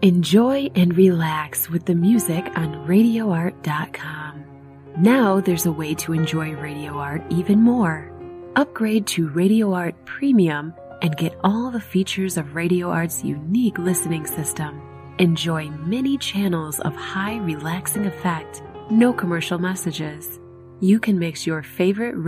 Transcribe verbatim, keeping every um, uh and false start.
Enjoy and relax with the music on radio art dot com. Now there's a way to enjoy Radio Art even more. Upgrade to Radio Art Premium and get all the features of Radio Art's unique listening system. Enjoy many channels of high relaxing effect, no commercial messages. You can mix your favorite